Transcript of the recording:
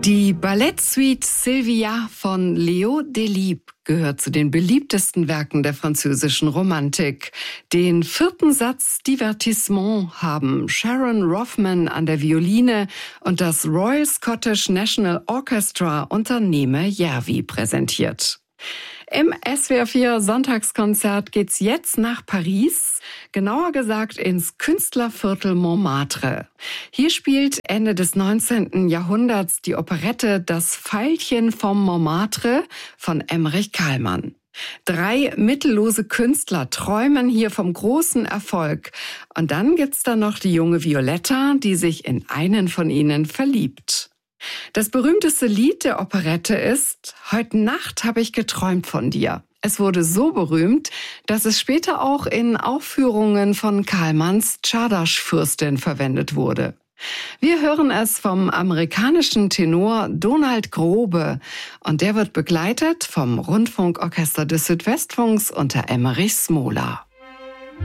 Die Ballettsuite Sylvia von Leo Delibes gehört zu den beliebtesten Werken der französischen Romantik. Den 4. Satz Divertissement haben Sharon Rothman an der Violine und das Royal Scottish National Orchestra unter Neme Järvi präsentiert. Im SWR 4 Sonntagskonzert geht's jetzt nach Paris, genauer gesagt ins Künstlerviertel Montmartre. Hier spielt Ende des 19. Jahrhunderts die Operette Das Veilchen vom Montmartre von Emmerich Kalman. 3 mittellose Künstler träumen hier vom großen Erfolg. Und dann gibt's da noch die junge Violetta, die sich in einen von ihnen verliebt. Das berühmteste Lied der Operette ist »Heute Nacht habe ich geträumt von dir«. Es wurde so berühmt, dass es später auch in Aufführungen von Kalmans Czardas-Fürstin verwendet wurde. Wir hören es vom amerikanischen Tenor Donald Grobe und der wird begleitet vom Rundfunkorchester des Südwestfunks unter Emmerich Smola.